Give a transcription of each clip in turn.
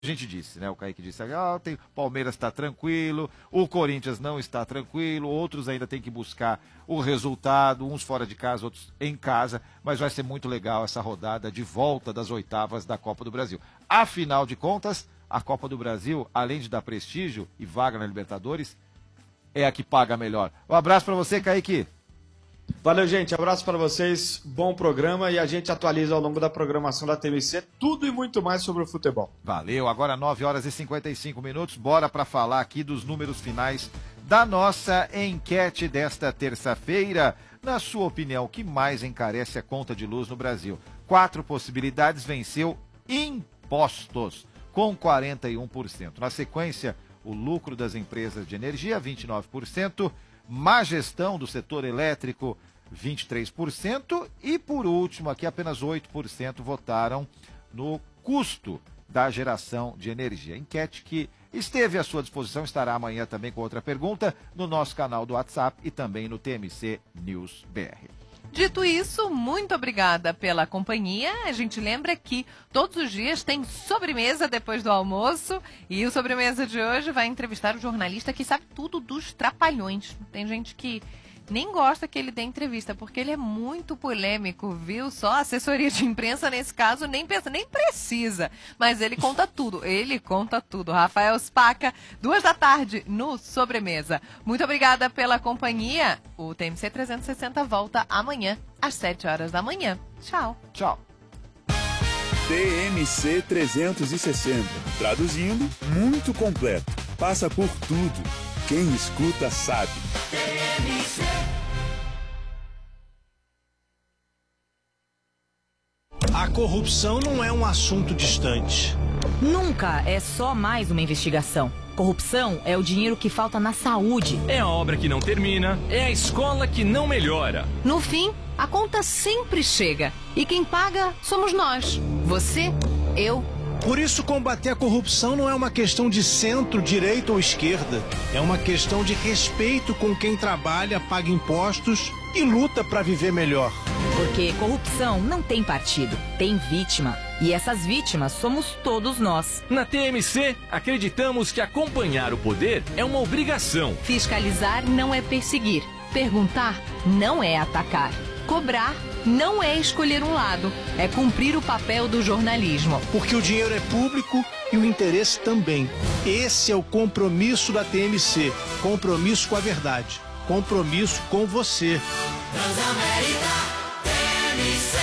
A gente disse, né? O Kaique disse, o Palmeiras está tranquilo, o Corinthians não está tranquilo, outros ainda têm que buscar o resultado, uns fora de casa, outros em casa, mas vai ser muito legal essa rodada de volta das oitavas da Copa do Brasil. Afinal de contas, a Copa do Brasil, além de dar prestígio e vaga na Libertadores, é a que paga melhor. Um abraço para você, Kaique. Valeu, gente. Abraço para vocês. Bom programa e a gente atualiza ao longo da programação da TMC tudo e muito mais sobre o futebol. Valeu. Agora 9h55. Bora para falar aqui dos números finais da nossa enquete desta terça-feira. Na sua opinião, o que mais encarece a conta de luz no Brasil? 4 possibilidades, venceu impostos, com 41%. Na sequência, o lucro das empresas de energia, 29%. Má gestão do setor elétrico, 23%. E, por último, aqui apenas 8% votaram no custo da geração de energia. Enquete que esteve à sua disposição, estará amanhã também com outra pergunta no nosso canal do WhatsApp e também no TMC News BR. Dito isso, muito obrigada pela companhia. A gente lembra que todos os dias tem sobremesa depois do almoço. E o sobremesa de hoje vai entrevistar o jornalista que sabe tudo dos Trapalhões. Tem gente que nem gosta que ele dê entrevista, porque ele é muito polêmico, viu? Só a assessoria de imprensa, nesse caso, nem precisa. Mas ele conta tudo, Rafael Spaca, 14h, no Sobremesa. Muito obrigada pela companhia. O TMC 360 volta amanhã, às 7h da manhã. Tchau. Tchau. TMC 360. Traduzindo, muito completo. Passa por tudo. Quem escuta sabe. TMC. A corrupção não é um assunto distante. Nunca é só mais uma investigação. Corrupção é o dinheiro que falta na saúde. É a obra que não termina, é a escola que não melhora. No fim, a conta sempre chega. E quem paga somos nós. Você, eu. Por isso, combater a corrupção não é uma questão de centro, direita ou esquerda. É uma questão de respeito com quem trabalha, paga impostos e luta para viver melhor. Porque corrupção não tem partido, tem vítima. E essas vítimas somos todos nós. Na TMC, acreditamos que acompanhar o poder é uma obrigação. Fiscalizar não é perseguir. Perguntar não é atacar. Cobrar não é escolher um lado, é cumprir o papel do jornalismo. Porque o dinheiro é público e o interesse também. Esse é o compromisso da TMC. Compromisso com a verdade. Compromisso com você. Transamérica, TMC.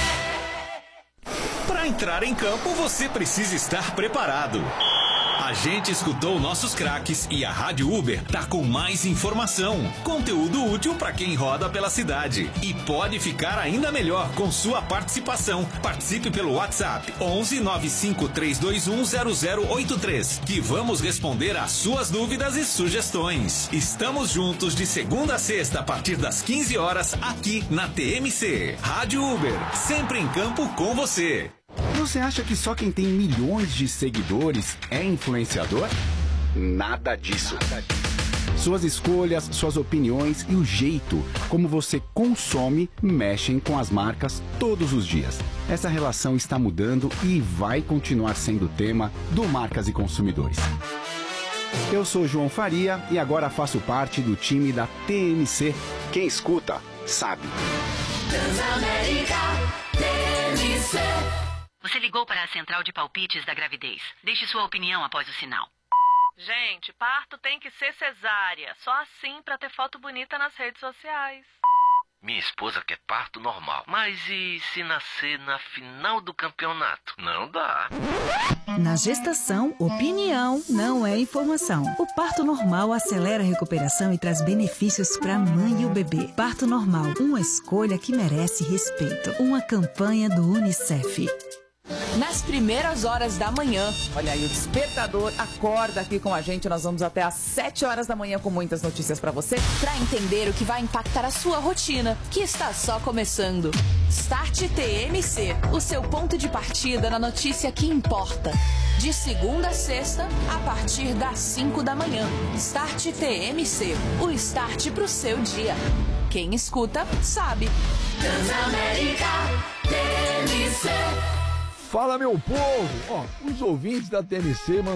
Para entrar em campo, você precisa estar preparado. A gente escutou nossos craques e a Rádio Uber tá com mais informação, conteúdo útil para quem roda pela cidade. E pode ficar ainda melhor com sua participação. Participe pelo WhatsApp 11 95 321 0083, que vamos responder às suas dúvidas e sugestões. Estamos juntos de segunda a sexta a partir das 15 horas aqui na TMC. Rádio Uber, sempre em campo com você. Você acha que só quem tem milhões de seguidores é influenciador? Nada disso. Suas escolhas, suas opiniões e o jeito como você consome mexem com as marcas todos os dias. Essa relação está mudando e vai continuar sendo tema do Marcas e Consumidores. Eu sou João Faria e agora faço parte do time da TMC. Quem escuta, sabe. Transamérica, TMC. Você ligou para a central de palpites da gravidez. Deixe sua opinião após o sinal. Gente, parto tem que ser cesárea. Só assim para ter foto bonita nas redes sociais. Minha esposa quer parto normal. Mas e se nascer na final do campeonato? Não dá. Na gestação, opinião não é informação. O parto normal acelera a recuperação e traz benefícios para a mãe e o bebê. Parto normal, uma escolha que merece respeito. Uma campanha do UNICEF. Nas primeiras horas da manhã, olha aí, o despertador acorda aqui com a gente. Nós vamos até às 7 horas da manhã com muitas notícias pra você, pra entender o que vai impactar a sua rotina, que está só começando. Start TMC, o seu ponto de partida na notícia que importa. De segunda a sexta, a partir das 5 da manhã. Start TMC, o start pro seu dia. Quem escuta, sabe. Transamérica, TMC. Fala, meu povo! Ó, os ouvintes da TMC